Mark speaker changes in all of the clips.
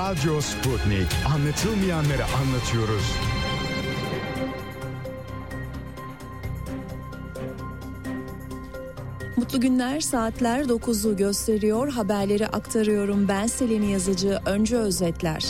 Speaker 1: Radyo Sputnik. Anlatılmayanları anlatıyoruz.
Speaker 2: Mutlu günler, saatler 9'u gösteriyor. Haberleri aktarıyorum. Ben Selin Yazıcı. Önce özetler.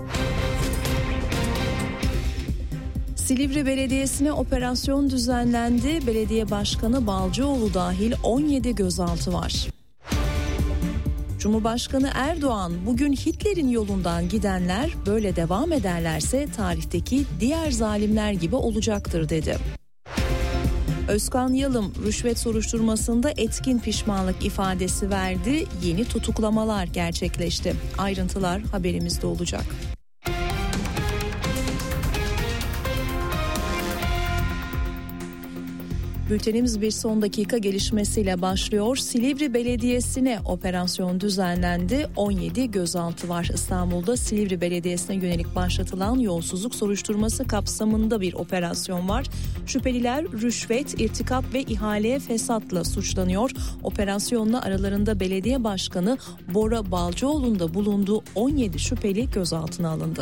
Speaker 2: Silivri Belediyesi'ne operasyon düzenlendi. Belediye Başkanı Balcıoğlu dahil 17 gözaltı var. Cumhurbaşkanı Erdoğan, bugün Hitler'in yolundan gidenler böyle devam ederlerse tarihteki diğer zalimler gibi olacaktır dedi. Özkan Yalım, rüşvet soruşturmasında etkin pişmanlık ifadesi verdi. Yeni tutuklamalar gerçekleşti. Ayrıntılar haberimizde olacak. Bültenimiz bir son dakika gelişmesiyle başlıyor. Silivri Belediyesi'ne operasyon düzenlendi. 17 gözaltı var. İstanbul'da Silivri Belediyesi'ne yönelik başlatılan yolsuzluk soruşturması kapsamında bir operasyon var. Şüpheliler rüşvet, irtikap ve ihaleye fesatla suçlanıyor. Operasyonla aralarında belediye başkanı Bora Balcıoğlu'nun da bulunduğu 17 şüpheli gözaltına alındı.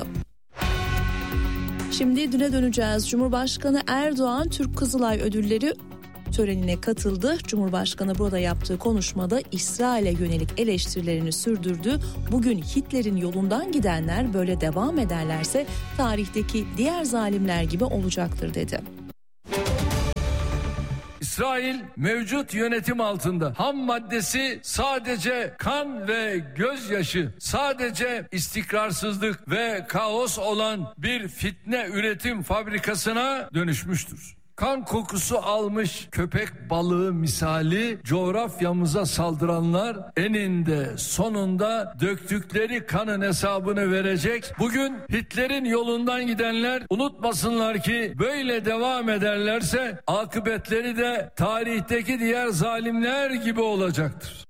Speaker 2: Şimdi düne döneceğiz. Cumhurbaşkanı Erdoğan Türk Kızılay Ödülleri törenine katıldı. Cumhurbaşkanı burada yaptığı konuşmada İsrail'e yönelik eleştirilerini sürdürdü. Bugün Hitler'in yolundan gidenler böyle devam ederlerse tarihteki diğer zalimler gibi olacaktır dedi.
Speaker 3: İsrail mevcut yönetim altında ham maddesi sadece kan ve gözyaşı, sadece istikrarsızlık ve kaos olan bir fitne üretim fabrikasına dönüşmüştür. Kan kokusu almış köpek balığı misali coğrafyamıza saldıranlar eninde sonunda döktükleri kanın hesabını verecek. Bugün Hitler'in yolundan gidenler unutmasınlar ki böyle devam ederlerse akıbetleri de tarihteki diğer zalimler gibi olacaktır.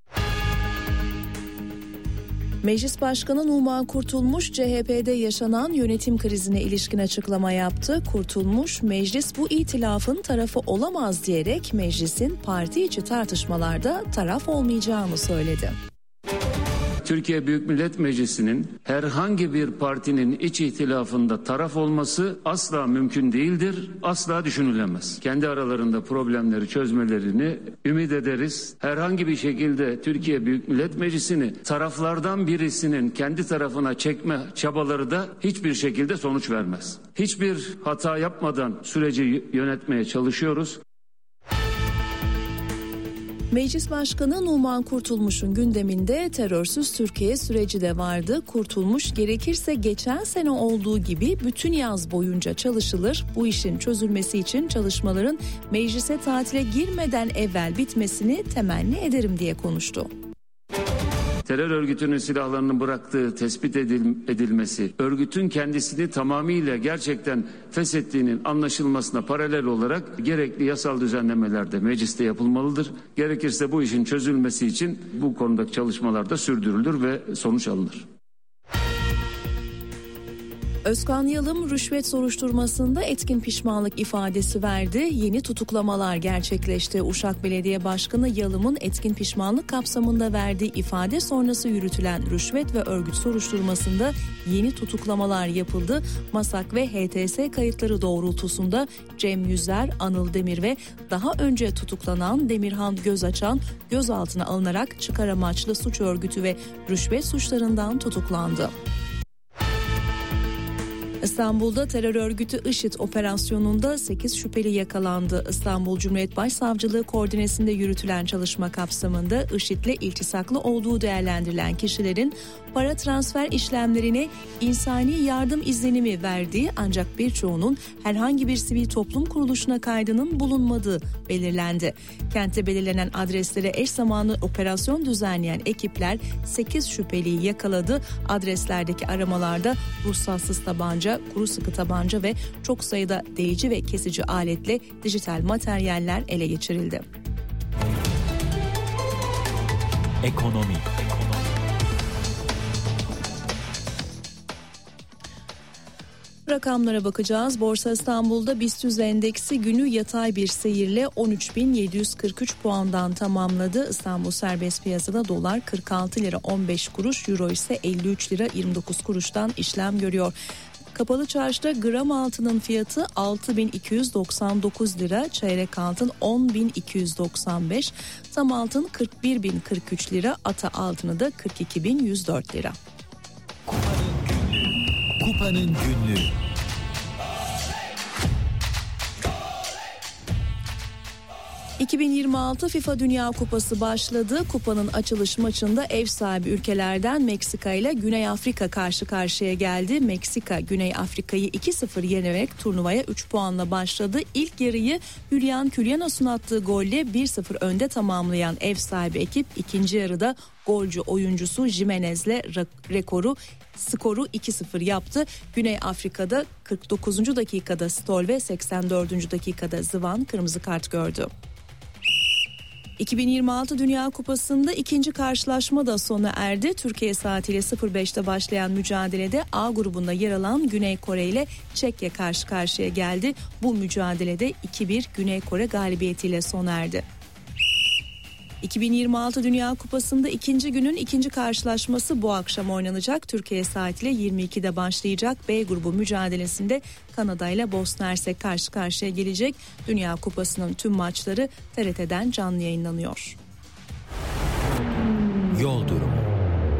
Speaker 2: Meclis Başkanı Numan Kurtulmuş, CHP'de yaşanan yönetim krizine ilişkin açıklama yaptı. Kurtulmuş, meclis bu itilafın tarafı olamaz diyerek meclisin parti içi tartışmalarda taraf olmayacağını söyledi.
Speaker 4: Türkiye Büyük Millet Meclisi'nin herhangi bir partinin iç ihtilafında taraf olması asla mümkün değildir, asla düşünülemez. Kendi aralarında problemleri çözmelerini ümit ederiz. Herhangi bir şekilde Türkiye Büyük Millet Meclisi'ni taraflardan birisinin kendi tarafına çekme çabaları da hiçbir şekilde sonuç vermez. Hiçbir hata yapmadan süreci yönetmeye çalışıyoruz.
Speaker 2: Meclis Başkanı Numan Kurtulmuş'un gündeminde terörsüz Türkiye süreci de vardı. Kurtulmuş, gerekirse geçen sene olduğu gibi bütün yaz boyunca çalışılır. Bu işin çözülmesi için çalışmaların meclise tatile girmeden evvel bitmesini temenni ederim diye konuştu.
Speaker 4: Terör örgütünün silahlarını bıraktığı tespit edilmesi, örgütün kendisini tamamıyla gerçekten feshettiğinin anlaşılmasına paralel olarak gerekli yasal düzenlemeler de mecliste yapılmalıdır. Gerekirse bu işin çözülmesi için bu konudaki çalışmalar da sürdürülür ve sonuç alınır.
Speaker 2: Özkan Yalım rüşvet soruşturmasında etkin pişmanlık ifadesi verdi. Yeni tutuklamalar gerçekleşti. Uşak Belediye Başkanı Yalım'ın etkin pişmanlık kapsamında verdiği ifade sonrası yürütülen rüşvet ve örgüt soruşturmasında yeni tutuklamalar yapıldı. MASAK ve HTS kayıtları doğrultusunda Cem Yüzer, Anıl Demir ve daha önce tutuklanan Demirhan Gözaçan gözaltına alınarak çıkar amaçlı suç örgütü ve rüşvet suçlarından tutuklandı. İstanbul'da terör örgütü IŞİD operasyonunda 8 şüpheli yakalandı. İstanbul Cumhuriyet Başsavcılığı koordinesinde yürütülen çalışma kapsamında IŞİD'le iltisaklı olduğu değerlendirilen kişilerin para transfer işlemlerine insani yardım izlenimi verdiği ancak birçoğunun herhangi bir sivil toplum kuruluşuna kaydının bulunmadığı belirlendi. Kentte belirlenen adreslere eş zamanlı operasyon düzenleyen ekipler 8 şüpheliyi yakaladı. Adreslerdeki aramalarda ruhsatsız tabanca, kuru sıkı tabanca ve çok sayıda deyici ve kesici aletle dijital materyaller ele geçirildi.
Speaker 5: Ekonomi.
Speaker 2: Rakamlara bakacağız. Borsa İstanbul'da BIST endeksi günü yatay bir seyirle 13.743 puandan tamamladı. İstanbul serbest piyasada dolar 46 lira 15 kuruş, euro ise 53 lira 29 kuruştan işlem görüyor. Kapalı çarşıda gram altının fiyatı 6.299 lira, çeyrek altın 10.295, tam altın 41.043 lira, ata altını da 42.104 lira.
Speaker 5: Kupanın günlüğü.
Speaker 2: ...2026 FIFA Dünya Kupası başladı. Kupanın açılış maçında ev sahibi ülkelerden Meksika ile Güney Afrika karşı karşıya geldi. Meksika, Güney Afrika'yı 2-0 yenerek turnuvaya 3 puanla başladı. İlk yarıyı Julian Culianas'ın attığı golle 1-0 önde tamamlayan ev sahibi ekip... ...ikinci yarıda golcü oyuncusu Jimenez'le skoru 2-0 yaptı. Güney Afrika'da 49. dakikada Stoll ve 84. dakikada Zıvan kırmızı kart gördü. 2026 Dünya Kupası'nda ikinci karşılaşma da sona erdi. Türkiye saatiyle 05'te başlayan mücadelede A grubunda yer alan Güney Kore ile Çekya karşı karşıya geldi. Bu mücadelede 2-1 Güney Kore galibiyetiyle sona erdi. 2026 Dünya Kupası'nda ikinci günün ikinci karşılaşması bu akşam oynanacak. Türkiye saatiyle 22'de başlayacak. B grubu mücadelesinde Kanada ile Bosna Hersek karşı karşıya gelecek. Dünya Kupası'nın tüm maçları TRT'den canlı yayınlanıyor.
Speaker 5: Yol durumu.